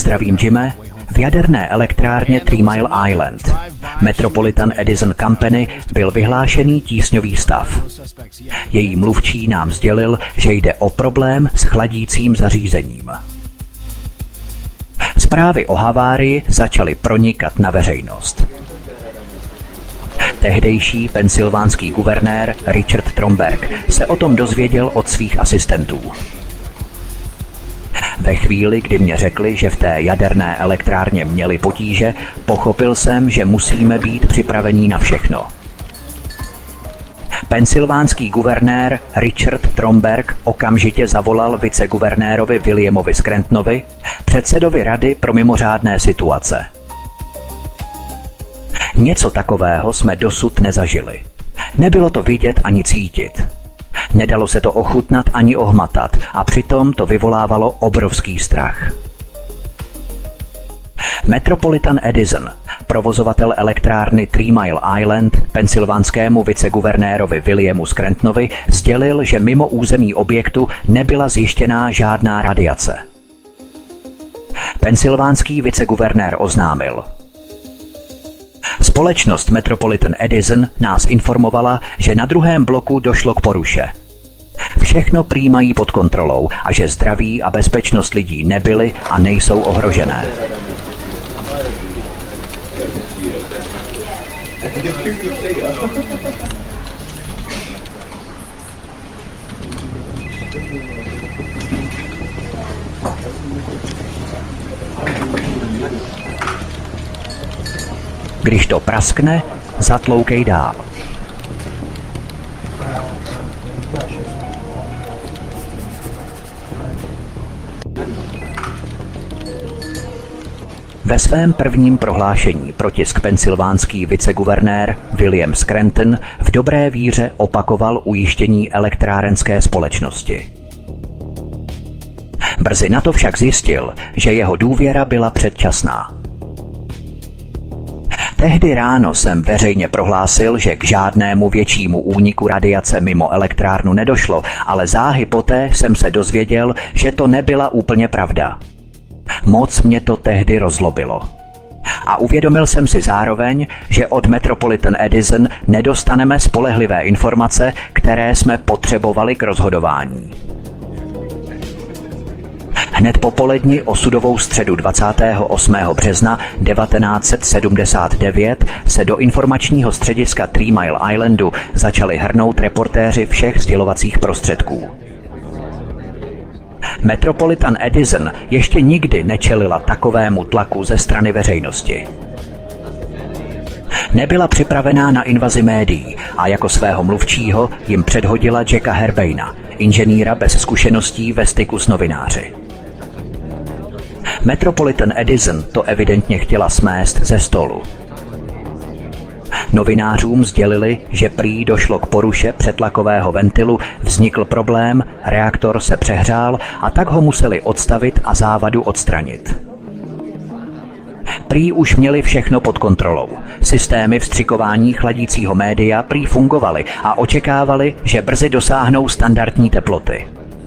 Zdravím, Jime. V jaderné elektrárně Three Mile Island Metropolitan Edison Company byl vyhlášený tísňový stav. Její mluvčí nám sdělil, že jde o problém s chladícím zařízením. Zprávy o havárii začaly pronikat na veřejnost. Tehdejší pensylvánský guvernér Richard Tromberg se o tom dozvěděl od svých asistentů. Ve chvíli, kdy mě řekli, že v té jaderné elektrárně měli potíže, pochopil jsem, že musíme být připravení na všechno. Pensylvánský guvernér Richard Tromberg okamžitě zavolal viceguvernérovi Williamovi Scrantonovi, předsedovi Rady pro mimořádné situace. Něco takového jsme dosud nezažili. Nebylo to vidět ani cítit. Nedalo se to ochutnat ani ohmatat a přitom to vyvolávalo obrovský strach. Metropolitan Edison, provozovatel elektrárny Three Mile Island, pensylvánskému viceguvernérovi Williamu Scrantonovi sdělil, že mimo území objektu nebyla zjištěná žádná radiace. Pensylvánský viceguvernér oznámil: Společnost Metropolitan Edison nás informovala, že na druhém bloku došlo k poruše. Všechno prý mají pod kontrolou a že zdraví a bezpečnost lidí nebyly a nejsou ohrožené. Když to praskne, zatloukej dál. Ve svém prvním prohlášení pro tisk pensylvánský viceguvernér William Scranton v dobré víře opakoval ujištění elektrárenské společnosti. Brzy na to však zjistil, že jeho důvěra byla předčasná. Tehdy ráno jsem veřejně prohlásil, že k žádnému většímu úniku radiace mimo elektrárnu nedošlo, ale záhy poté jsem se dozvěděl, že to nebyla úplně pravda. Moc mě to tehdy rozlobilo. A uvědomil jsem si zároveň, že od Metropolitan Edison nedostaneme spolehlivé informace, které jsme potřebovali k rozhodování. Hned po poledni osudovou středu 28. března 1979 se do informačního střediska Three Mile Islandu začali hrnout reportéři všech sdělovacích prostředků. Metropolitan Edison ještě nikdy nečelila takovému tlaku ze strany veřejnosti. Nebyla připravená na invazi médií a jako svého mluvčího jim předhodila Jacka Herbeina, inženýra bez zkušeností ve styku s novináři. Metropolitan Edison to evidentně chtěla smést ze stolu. Novinářům sdělili, že prý došlo k poruše přetlakového ventilu, vznikl problém, reaktor se přehrál a tak ho museli odstavit a závadu odstranit. Prý už měli všechno pod kontrolou. Systémy vstřikování chladícího média prý fungovaly a očekávali, že brzy dosáhnou standardní teploty.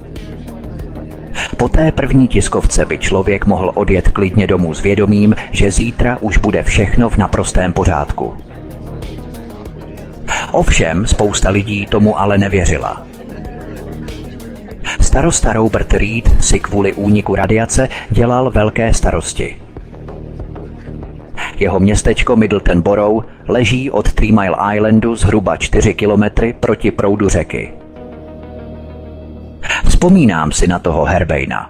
Po té první tiskovce by člověk mohl odjet klidně domů s vědomím, že zítra už bude všechno v naprostém pořádku. Ovšem, spousta lidí tomu ale nevěřila. Starosta Robert Reed si kvůli úniku radiace dělal velké starosti. Jeho městečko Middleton Borough leží od Three Mile Islandu zhruba 4 kilometry proti proudu řeky. Vzpomínám si na toho Herbeina.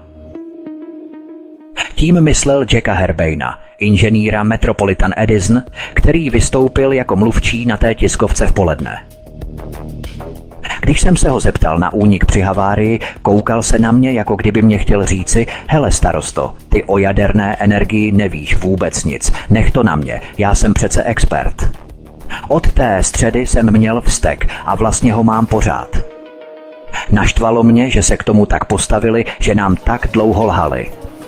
Tím myslel Jacka Herbeina, inženýra Metropolitan Edison, který vystoupil jako mluvčí na té tiskovce v poledne. Když jsem se ho zeptal na únik při havárii, koukal se na mě, jako kdyby mě chtěl říci: hele starosto, ty o jaderné energii nevíš vůbec nic, nech to na mě, já jsem přece expert. Od té středy jsem měl vztek a vlastně ho mám pořád. Naštvalo mě, že se k tomu tak postavili, že nám tak dlouho lhali.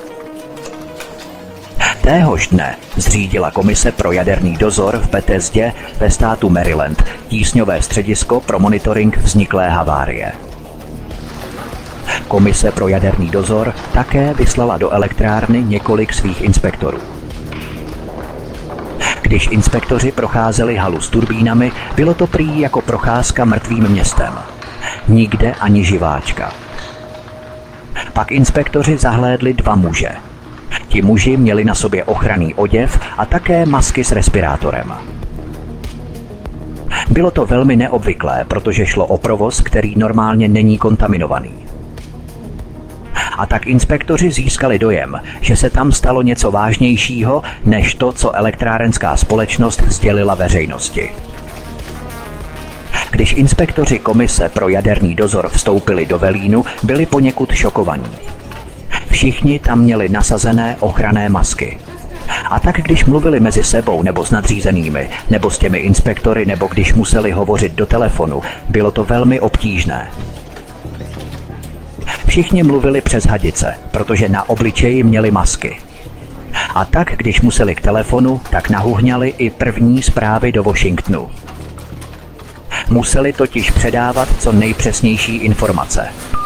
Téhož dne zřídila komise pro jaderný dozor v Bethesdě ve státu Maryland tísňové středisko pro monitoring vzniklé havárie. Komise pro jaderný dozor také vyslala do elektrárny několik svých inspektorů. Když inspektoři procházeli halu s turbínami, bylo to prý jako procházka mrtvým městem. Nikde ani živáčka. Pak inspektoři zahlédli 2 muže. Ti muži měli na sobě ochranný oděv a také masky s respirátorem. Bylo to velmi neobvyklé, protože šlo o provoz, který normálně není kontaminovaný. A tak inspektoři získali dojem, že se tam stalo něco vážnějšího, než to, co elektrárenská společnost sdělila veřejnosti. Když inspektoři Komise pro jaderný dozor vstoupili do Velínu, byli poněkud šokovaní. Všichni tam měli nasazené ochranné masky. A tak když mluvili mezi sebou nebo s nadřízenými, nebo s těmi inspektory, nebo když museli hovořit do telefonu, bylo to velmi obtížné. Všichni mluvili přes hadice, protože na obličeji měli masky. A tak, když museli k telefonu, tak nahuhňali i první zprávy do Washingtonu. Museli totiž předávat co nejpřesnější informace.